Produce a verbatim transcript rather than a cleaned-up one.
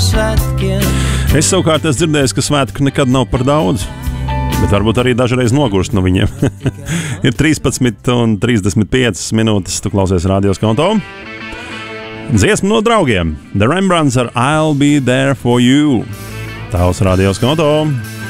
svētkiem. Es savukārt esmu dzirdējis, ka svētku nekad nav par daudz, bet varbūt arī dažreiz nogurst no viņiem. Ir trīspadsmit un trīsdesmit piecas minūtes, tu klausies Radio Skonto. Dziesma no draugiem. The Rembrandts ar I'll Be There For You. Tavs Radio Skonto.